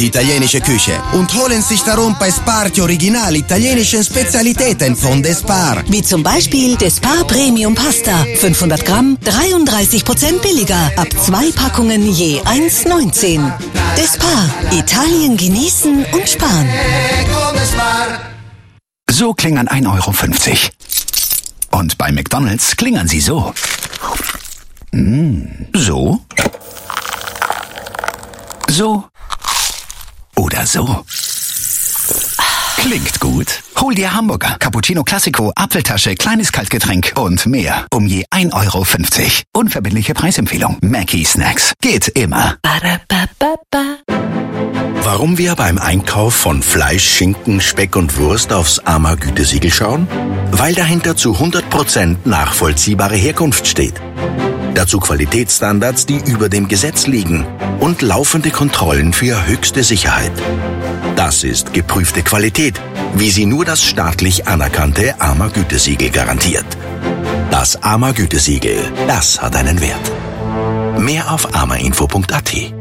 italienische Küche und holen sich darum bei Spar die original italienischen Spezialitäten von Despar. Wie zum Beispiel Despar Premium Pasta. 500 Gramm, 33% billiger. Ab 2 Packungen je 1,19. Despar. Italien genießen und sparen. So klingern 1,50 €. Und bei McDonald's klingern sie so. So. So. Oder so. Klingt gut. Hol dir Hamburger, Cappuccino Classico, Apfeltasche, kleines Kaltgetränk und mehr. Um je 1,50 €. Unverbindliche Preisempfehlung. Mackie Snacks. Geht immer. Warum wir beim Einkauf von Fleisch, Schinken, Speck und Wurst aufs AMA-Gütesiegel schauen? Weil dahinter zu 100% nachvollziehbare Herkunft steht. Dazu Qualitätsstandards, die über dem Gesetz liegen und laufende Kontrollen für höchste Sicherheit. Das ist geprüfte Qualität, wie sie nur das staatlich anerkannte AMA-Gütesiegel garantiert. Das AMA-Gütesiegel, das hat einen Wert. Mehr auf amainfo.at.